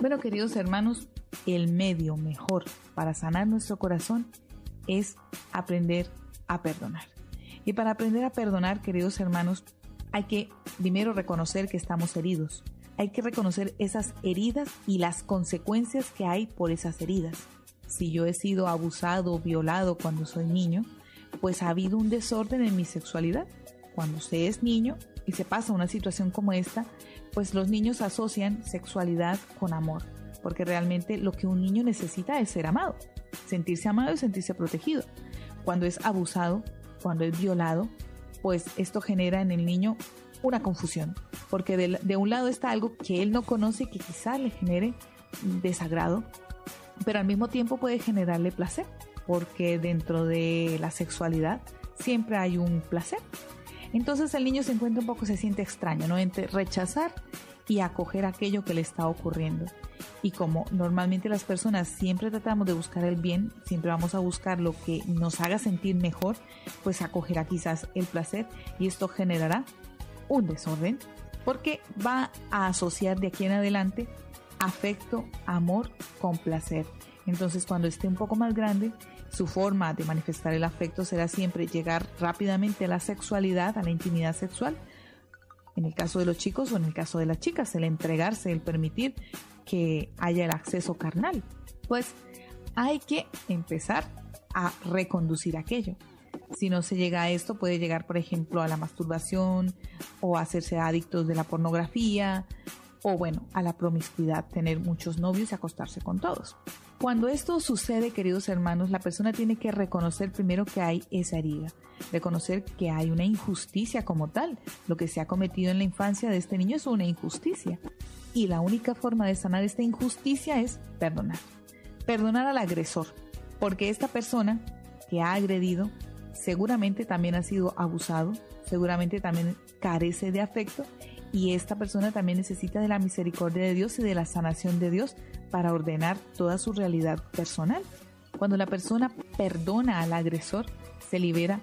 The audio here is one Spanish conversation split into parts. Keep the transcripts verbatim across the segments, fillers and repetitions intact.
Bueno, queridos hermanos, el medio mejor para sanar nuestro corazón es aprender a perdonar. Y para aprender a perdonar, queridos hermanos, hay que primero reconocer que estamos heridos. Hay que reconocer esas heridas y las consecuencias que hay por esas heridas. Si yo he sido abusado o violado cuando soy niño, pues ha habido un desorden en mi sexualidad. Cuando se es niño y se pasa una situación como esta, pues los niños asocian sexualidad con amor, porque realmente lo que un niño necesita es ser amado, sentirse amado y sentirse protegido. Cuando es abusado, cuando es violado, pues esto genera en el niño una confusión, porque de, de un lado está algo que él no conoce, que quizá le genere desagrado, pero al mismo tiempo puede generarle placer, porque dentro de la sexualidad siempre hay un placer. Entonces el niño se encuentra un poco, se siente extraño, ¿no? Entre rechazar y acoger aquello que le está ocurriendo. Y como normalmente las personas siempre tratamos de buscar el bien, siempre vamos a buscar lo que nos haga sentir mejor, pues acogerá quizás el placer y esto generará un desorden, porque va a asociar de aquí en adelante afecto, amor con placer. Entonces cuando esté un poco más grande, su forma de manifestar el afecto será siempre llegar rápidamente a la sexualidad, a la intimidad sexual, en el caso de los chicos o en el caso de las chicas, el entregarse, el permitir que haya el acceso carnal. Pues hay que empezar a reconducir aquello. Si no se llega a esto, puede llegar, por ejemplo, a la masturbación o a hacerse adictos de la pornografía o, bueno, a la promiscuidad, tener muchos novios y acostarse con todos. Cuando esto sucede, queridos hermanos, la persona tiene que reconocer primero que hay esa herida, reconocer que hay una injusticia como tal. Lo que se ha cometido en la infancia de este niño es una injusticia. Y la única forma de sanar esta injusticia es perdonar. Perdonar al agresor, porque esta persona que ha agredido seguramente también ha sido abusado, seguramente también carece de afecto y esta persona también necesita de la misericordia de Dios y de la sanación de Dios para ordenar toda su realidad personal. Cuando la persona perdona al agresor, se libera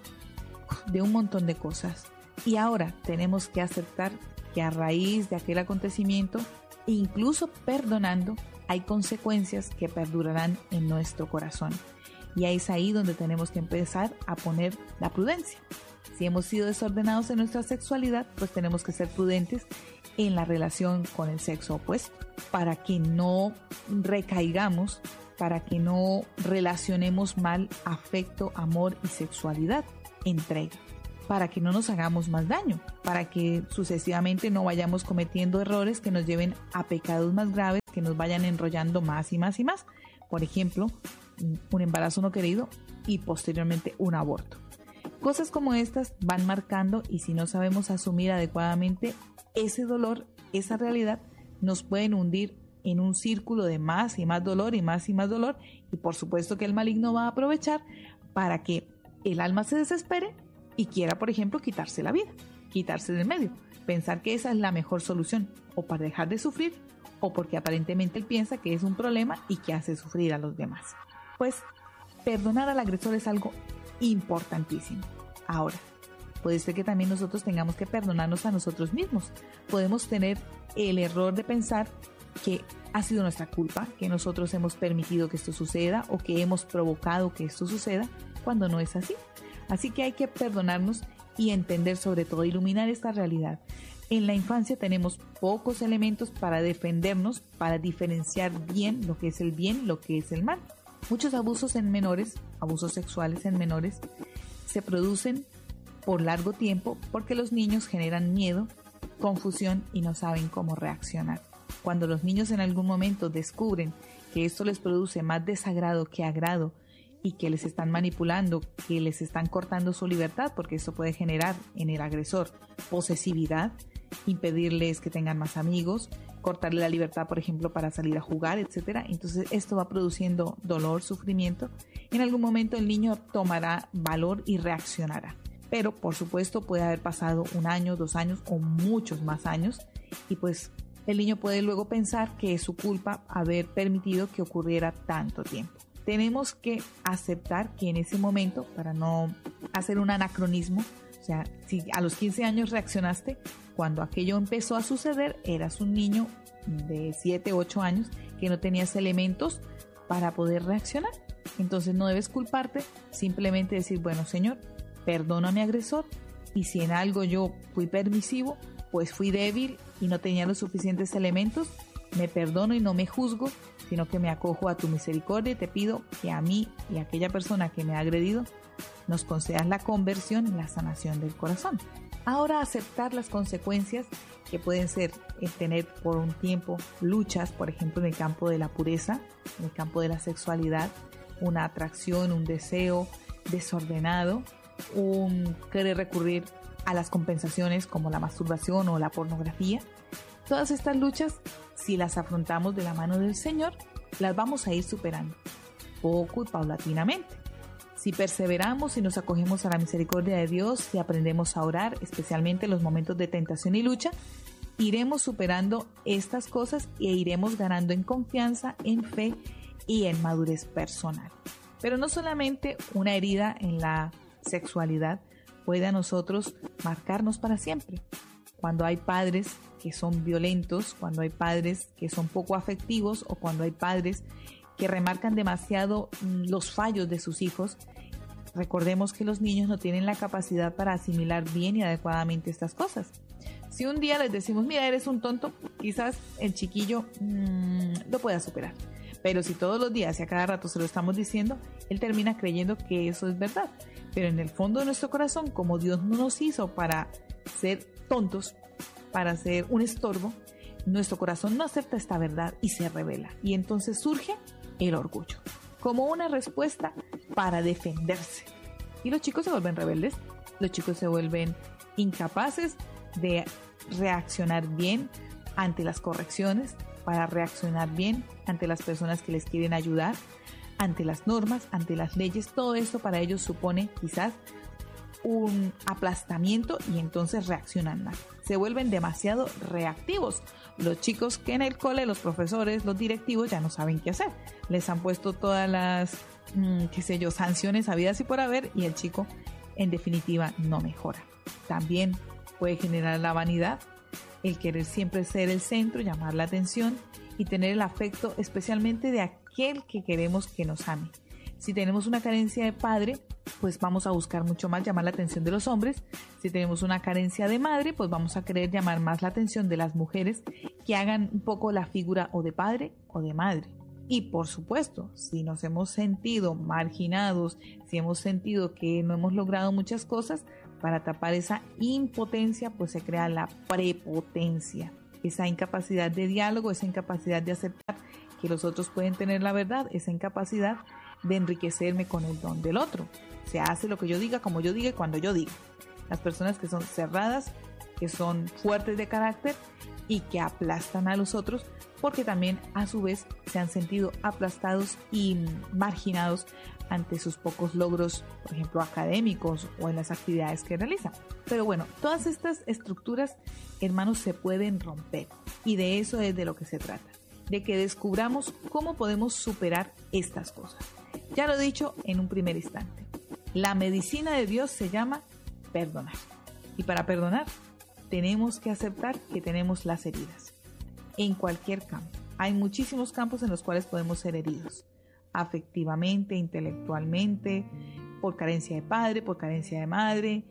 de un montón de cosas. Y ahora tenemos que aceptar que a raíz de aquel acontecimiento, incluso perdonando, hay consecuencias que perdurarán en nuestro corazón. Y es ahí donde tenemos que empezar a poner la prudencia. Si hemos sido desordenados en nuestra sexualidad, pues tenemos que ser prudentes en la relación con el sexo opuesto, para que no recaigamos, para que no relacionemos mal afecto, amor y sexualidad, entrega, para que no nos hagamos más daño, para que sucesivamente no vayamos cometiendo errores que nos lleven a pecados más graves, que nos vayan enrollando más y más y más. Por ejemplo, un embarazo no querido y posteriormente un aborto. Cosas como estas van marcando y si no sabemos asumir adecuadamente ese dolor, esa realidad, nos pueden hundir en un círculo de más y más dolor y más y más dolor y por supuesto que el maligno va a aprovechar para que el alma se desespere y quiera, por ejemplo, quitarse la vida, quitarse del medio, pensar que esa es la mejor solución o para dejar de sufrir o porque aparentemente él piensa que es un problema y que hace sufrir a los demás. Pues perdonar al agresor es algo importantísimo. Ahora, puede ser que también nosotros tengamos que perdonarnos a nosotros mismos. Podemos tener el error de pensar que ha sido nuestra culpa, que nosotros hemos permitido que esto suceda o que hemos provocado que esto suceda, cuando no es así. Así que hay que perdonarnos y entender, sobre todo, iluminar esta realidad. En la infancia tenemos pocos elementos para defendernos, para diferenciar bien lo que es el bien, lo que es el mal. Muchos abusos en menores, abusos sexuales en menores, se producen por largo tiempo porque los niños generan miedo, confusión y no saben cómo reaccionar. Cuando los niños en algún momento descubren que esto les produce más desagrado que agrado y que les están manipulando, que les están cortando su libertad, porque eso puede generar en el agresor posesividad, impedirles que tengan más amigos, cortarle la libertad, por ejemplo, para salir a jugar, etcétera. Entonces esto va produciendo dolor, sufrimiento. En algún momento el niño tomará valor y reaccionará. Pero, por supuesto, puede haber pasado un año, dos años o muchos más años y pues el niño puede luego pensar que es su culpa haber permitido que ocurriera tanto tiempo. Tenemos que aceptar que en ese momento, para no hacer un anacronismo, o sea, si a los quince años reaccionaste, cuando aquello empezó a suceder, eras un niño de siete, ocho años que no tenías elementos para poder reaccionar. Entonces no debes culparte, simplemente decir, bueno, Señor, perdono a mi agresor, y si en algo yo fui permisivo, pues fui débil y no tenía los suficientes elementos, me perdono y no me juzgo, sino que me acojo a tu misericordia y te pido que a mí y a aquella persona que me ha agredido nos concedas la conversión y la sanación del corazón. Ahora, aceptar las consecuencias que pueden ser el tener por un tiempo luchas, por ejemplo, en el campo de la pureza, en el campo de la sexualidad, una atracción, un deseo desordenado, un querer recurrir a las compensaciones como la masturbación o la pornografía. Todas estas luchas, si las afrontamos de la mano del Señor, las vamos a ir superando poco y paulatinamente. Si perseveramos y nos acogemos a la misericordia de Dios, si aprendemos a orar, especialmente en los momentos de tentación y lucha, iremos superando estas cosas e iremos ganando en confianza, en fe y en madurez personal. Pero no solamente una herida en la sexualidad puede a nosotros marcarnos para siempre. Cuando hay padres que son violentos, cuando hay padres que son poco afectivos o cuando hay padres que remarcan demasiado los fallos de sus hijos, recordemos que los niños no tienen la capacidad para asimilar bien y adecuadamente estas cosas. Si un día les decimos, mira, eres un tonto, quizás el chiquillo mmm, lo pueda superar. Pero si todos los días y a cada rato se lo estamos diciendo, él termina creyendo que eso es verdad. Pero en el fondo de nuestro corazón, como Dios no nos hizo para ser tontos, para ser un estorbo, nuestro corazón no acepta esta verdad y se revela. Y entonces surge el orgullo, como una respuesta para defenderse. Y los chicos se vuelven rebeldes, los chicos se vuelven incapaces de reaccionar bien ante las correcciones, para reaccionar bien ante las personas que les quieren ayudar, ante las normas, ante las leyes. Todo esto para ellos supone quizás un aplastamiento y entonces reaccionan mal. Se vuelven demasiado reactivos. Los chicos que en el cole, los profesores, los directivos ya no saben qué hacer. Les han puesto todas las, mmm, qué sé yo, sanciones habidas y por haber y el chico en definitiva no mejora. También puede generar la vanidad, el querer siempre ser el centro, llamar la atención y tener el afecto especialmente de aquel que queremos que nos ame. Si tenemos una carencia de padre, pues vamos a buscar mucho más llamar la atención de los hombres. Si tenemos una carencia de madre, pues vamos a querer llamar más la atención de las mujeres que hagan un poco la figura o de padre o de madre. Y por supuesto, si nos hemos sentido marginados, si hemos sentido que no hemos logrado muchas cosas, para tapar esa impotencia, pues se crea la prepotencia. Esa incapacidad de diálogo, esa incapacidad de aceptar que los otros pueden tener la verdad, esa incapacidad de enriquecerme con el don del otro. Se hace lo que yo diga, como yo diga y cuando yo diga. Las personas que son cerradas, que son fuertes de carácter y que aplastan a los otros porque también a su vez se han sentido aplastados y marginados ante sus pocos logros, por ejemplo, académicos o en las actividades que realizan. Pero bueno, todas estas estructuras, hermanos, se pueden romper y de eso es de lo que se trata, de que descubramos cómo podemos superar estas cosas. Ya lo he dicho en un primer instante, la medicina de Dios se llama perdonar. Y para perdonar, tenemos que aceptar que tenemos las heridas. En cualquier campo. Hay muchísimos campos en los cuales podemos ser heridos. Afectivamente, intelectualmente, por carencia de padre, por carencia de madre,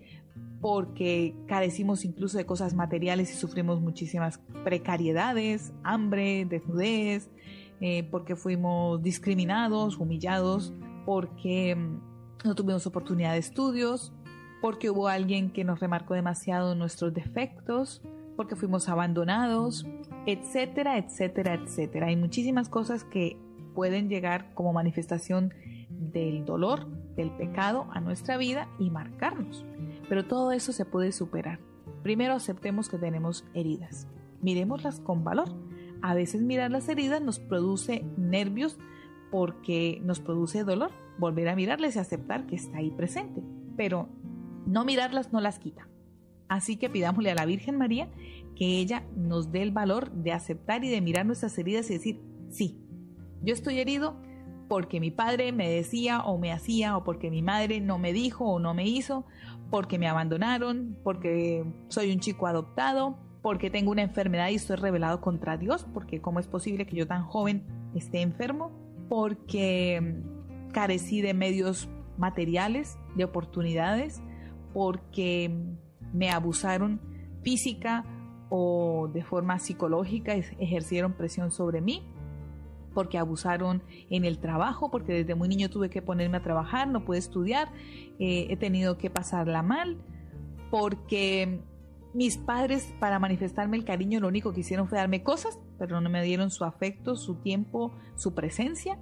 porque carecimos incluso de cosas materiales y sufrimos muchísimas precariedades, hambre, desnudez, eh, porque fuimos discriminados, humillados, porque no tuvimos oportunidad de estudios, porque hubo alguien que nos remarcó demasiado nuestros defectos, porque fuimos abandonados, etcétera, etcétera, etcétera. Hay muchísimas cosas que pueden llegar como manifestación del dolor, del pecado a nuestra vida y marcarnos. Pero todo eso se puede superar. Primero aceptemos que tenemos heridas. Miremoslas con valor. A veces mirar las heridas nos produce nervios porque nos produce dolor. Volver a mirarlas y aceptar que está ahí presente. Pero no mirarlas no las quita. Así que pidámosle a la Virgen María que ella nos dé el valor de aceptar y de mirar nuestras heridas y decir, sí, yo estoy herido porque mi padre me decía o me hacía, o porque mi madre no me dijo o no me hizo, porque me abandonaron, porque soy un chico adoptado, porque tengo una enfermedad y estoy rebelado contra Dios, porque cómo es posible que yo tan joven esté enfermo, porque carecí de medios materiales, de oportunidades, porque me abusaron física o de forma psicológica, ejercieron presión sobre mí, porque abusaron en el trabajo, porque desde muy niño tuve que ponerme a trabajar, no pude estudiar, eh, he tenido que pasarla mal, porque mis padres, para manifestarme el cariño, lo único que hicieron fue darme cosas, pero no me dieron su afecto, su tiempo, su presencia,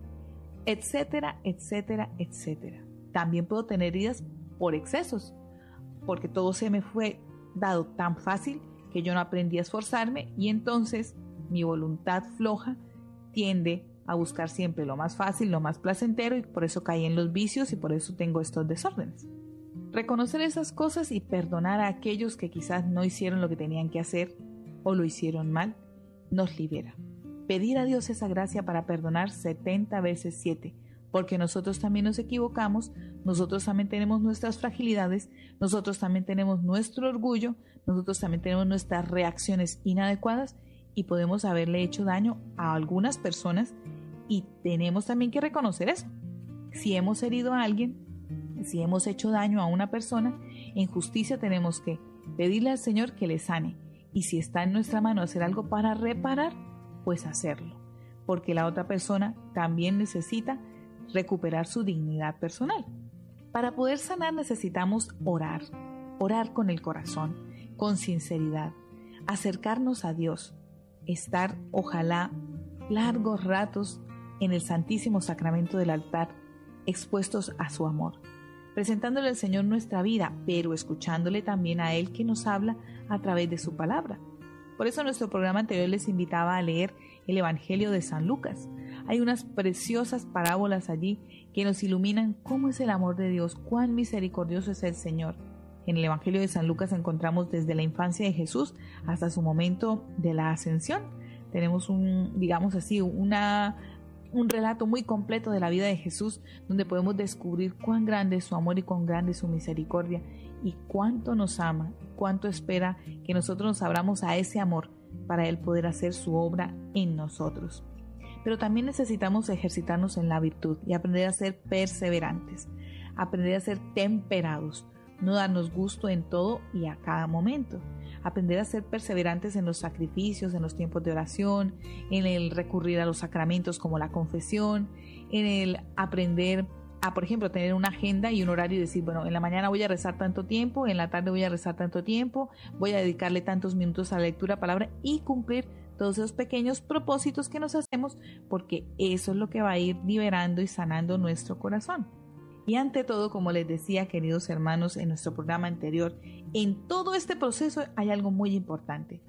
etcétera, etcétera, etcétera. También puedo tener heridas por excesos, porque todo se me fue dado tan fácil que yo no aprendí a esforzarme, y entonces mi voluntad floja tiende a buscar siempre lo más fácil, lo más placentero, y por eso caí en los vicios y por eso tengo estos desórdenes. Reconocer esas cosas y perdonar a aquellos que quizás no hicieron lo que tenían que hacer o lo hicieron mal, nos libera. Pedir a Dios esa gracia para perdonar setenta veces siete, porque nosotros también nos equivocamos, nosotros también tenemos nuestras fragilidades, nosotros también tenemos nuestro orgullo, nosotros también tenemos nuestras reacciones inadecuadas y podemos haberle hecho daño a algunas personas, y tenemos también que reconocer eso. Si hemos herido a alguien, si hemos hecho daño a una persona, en justicia tenemos que pedirle al Señor que le sane, y si está en nuestra mano hacer algo para reparar, pues hacerlo, porque la otra persona también necesita recuperar su dignidad personal. Para poder sanar necesitamos orar, orar con el corazón, con sinceridad, acercarnos a Dios, estar ojalá largos ratos en el Santísimo Sacramento del altar, expuestos a su amor, presentándole al Señor nuestra vida, pero escuchándole también a Él que nos habla a través de su palabra. Por eso en nuestro programa anterior les invitaba a leer el Evangelio de San Lucas. Hay unas preciosas parábolas allí que nos iluminan cómo es el amor de Dios, cuán misericordioso es el Señor. En el Evangelio de San Lucas encontramos desde la infancia de Jesús hasta su momento de la ascensión. Tenemos un, digamos así, una, un relato muy completo de la vida de Jesús, donde podemos descubrir cuán grande es su amor y cuán grande es su misericordia, y cuánto nos ama, cuánto espera que nosotros nos abramos a ese amor para Él poder hacer su obra en nosotros. Pero también necesitamos ejercitarnos en la virtud y aprender a ser perseverantes, aprender a ser temperados, no darnos gusto en todo y a cada momento, aprender a ser perseverantes en los sacrificios, en los tiempos de oración, en el recurrir a los sacramentos como la confesión, en el aprender a, por ejemplo, tener una agenda y un horario y decir, bueno, en la mañana voy a rezar tanto tiempo, en la tarde voy a rezar tanto tiempo, voy a dedicarle tantos minutos a la lectura, palabra, y cumplir todos esos pequeños propósitos que nos hacemos, porque eso es lo que va a ir liberando y sanando nuestro corazón. Y ante todo, como les decía, queridos hermanos, en nuestro programa anterior, en todo este proceso hay algo muy importante: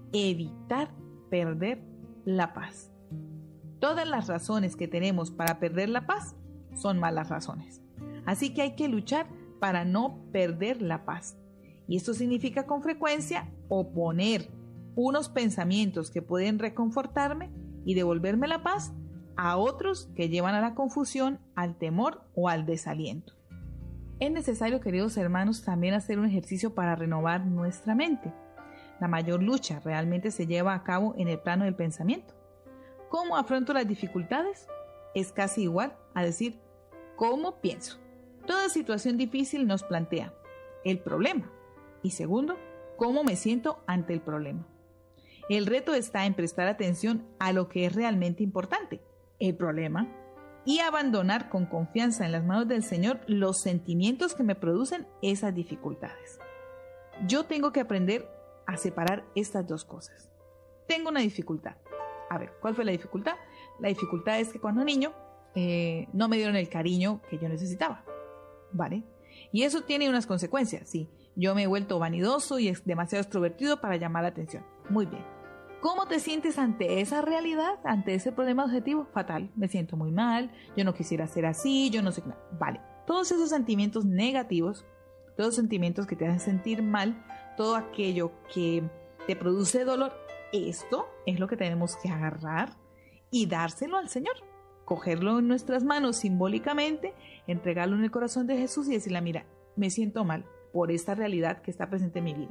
evitar perder la paz. Todas las razones que tenemos para perder la paz son malas razones. Así que hay que luchar para no perder la paz. Y esto significa con frecuencia oponer unos pensamientos que pueden reconfortarme y devolverme la paz a otros que llevan a la confusión, al temor o al desaliento. Es necesario, queridos hermanos, también hacer un ejercicio para renovar nuestra mente. La mayor lucha realmente se lleva a cabo en el plano del pensamiento. ¿Cómo afronto las dificultades? Es casi igual a decir ¿cómo pienso? Toda situación difícil nos plantea el problema y segundo, ¿cómo me siento ante el problema? El reto está en prestar atención a lo que es realmente importante, el problema, y abandonar con confianza en las manos del Señor los sentimientos que me producen esas dificultades. Yo tengo que aprender a separar estas dos cosas. Tengo una dificultad. A ver, ¿cuál fue la dificultad? La dificultad es que cuando niño eh, no me dieron el cariño que yo necesitaba, ¿vale? Y eso tiene unas consecuencias, sí. Yo me he vuelto vanidoso y es demasiado extrovertido para llamar la atención. Muy bien. ¿Cómo te sientes ante esa realidad, ante ese problema objetivo? Fatal, me siento muy mal, yo no quisiera ser así, yo no sé... Vale, todos esos sentimientos negativos, todos los sentimientos que te hacen sentir mal, todo aquello que te produce dolor, esto es lo que tenemos que agarrar y dárselo al Señor. Cogerlo en nuestras manos simbólicamente, entregarlo en el corazón de Jesús y decirle, mira, me siento mal por esta realidad que está presente en mi vida.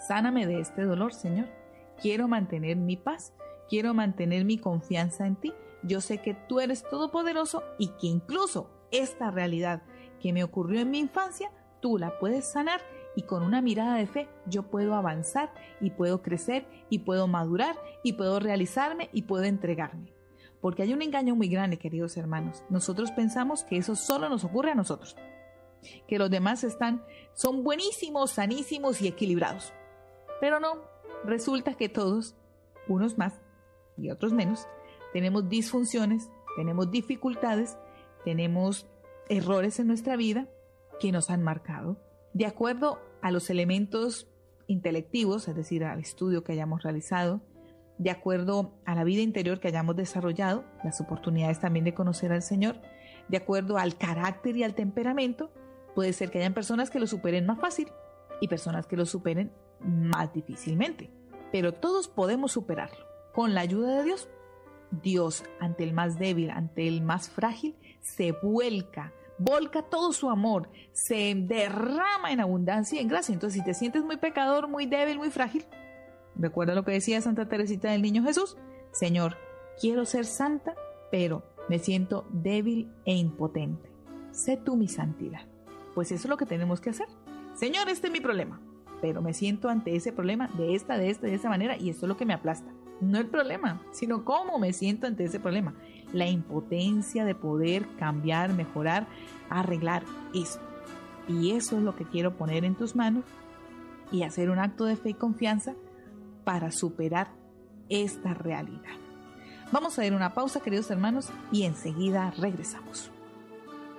Sáname de este dolor, Señor. Quiero mantener mi paz. Quiero mantener mi confianza en ti. Yo sé que tú eres todopoderoso y que incluso esta realidad que me ocurrió en mi infancia, tú la puedes sanar, y con una mirada de fe yo puedo avanzar y puedo crecer y puedo madurar y puedo realizarme y puedo entregarme. Porque hay un engaño muy grande, queridos hermanos. Nosotros pensamos que eso solo nos ocurre a nosotros, que los demás están, son buenísimos, sanísimos y equilibrados. Pero no, resulta que todos, unos más y otros menos, tenemos disfunciones, tenemos dificultades, tenemos errores en nuestra vida que nos han marcado. De acuerdo a los elementos intelectivos, es decir, al estudio que hayamos realizado, de acuerdo a la vida interior que hayamos desarrollado, las oportunidades también de conocer al Señor, de acuerdo al carácter y al temperamento, puede ser que hayan personas que lo superen más fácil y personas que lo superen más difícilmente. Pero todos podemos superarlo con la ayuda de Dios. Dios, ante el más débil, ante el más frágil, se vuelca, volca todo su amor, se derrama en abundancia y en gracia. Entonces, si te sientes muy pecador, muy débil, muy frágil, recuerda lo que decía Santa Teresita del Niño Jesús: Señor, quiero ser santa, pero me siento débil e impotente. Sé tú mi santidad. Pues eso es lo que tenemos que hacer. Señor, este es mi problema, pero me siento ante ese problema de esta, de esta, de esa manera, y esto es lo que me aplasta. No el problema, sino cómo me siento ante ese problema. La impotencia de poder cambiar, mejorar, arreglar eso. Y eso es lo que quiero poner en tus manos y hacer un acto de fe y confianza para superar esta realidad. Vamos a dar una pausa, queridos hermanos, y enseguida regresamos.